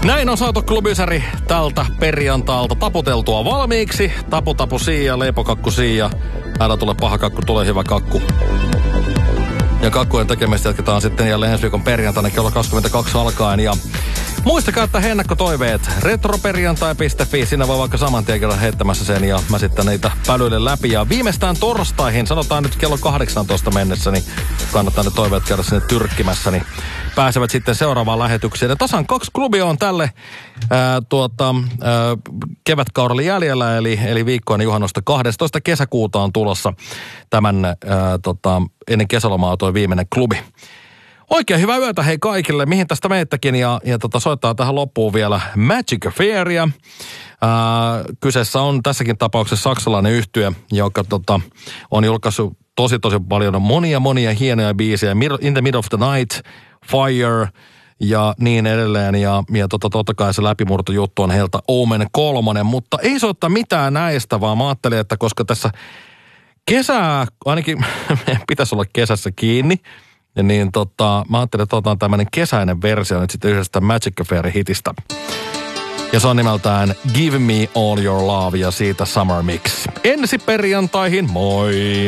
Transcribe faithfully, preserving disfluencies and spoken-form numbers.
Näin on saatu klubisäri tältä perjantailta taputeltua valmiiksi. Tapu tapu siia, leipokakku siia. Älä tule paha kakku, tule hyvä kakku. Ja kakkujen tekemistä jatketaan sitten jälleen ensi viikon perjantaina kello kaksikymmentäkaksi alkaen. Ja muistakaa, että ennakkotoiveet retroperjantai piste fi. Siinä voi vaikka saman tien kerran heittämässä sen ja mä sitten niitä pälyille läpi. Ja viimeistään torstaihin, sanotaan nyt kello kahdeksantoista mennessä, niin kannattaa ne toiveet käydä sinne tyrkkimässä, niin pääsevät sitten seuraavaan lähetykseen. Ja tasan kaksi klubia on tälle ää, tuota, ää, kevätkaudelle jäljellä, eli, eli viikkoinen juhannosta kahdestoista kesäkuuta on tulossa tämän ää, tota, ennen kesälomaa toi viimeinen klubi. Oikein hyvää yötä hei kaikille, mihin tästä meittäkin, ja, ja tota, soittaa tähän loppuun vielä Magic Affairia. Ää, kyseessä on tässäkin tapauksessa saksalainen yhtye, joka tota, on julkaissut tosi tosi paljon monia monia hienoja biisejä. In the Middle of the Night, Fire ja niin edelleen. Ja, ja tota, totta kai se läpimurtojuttu on heiltä Omen kolmonen, mutta ei soittaa mitään näistä, vaan mä ajattelin, että koska tässä kesää, ainakin pitäisi olla kesässä kiinni, ja niin tota, mä ajattelin, että otan tämmönen kesäinen versio nyt sitten yhdestä Magic Affairin hitistä. Ja se on nimeltään Give Me All Your Love ja siitä Summer Mix. Ensi perjantaihin, moi!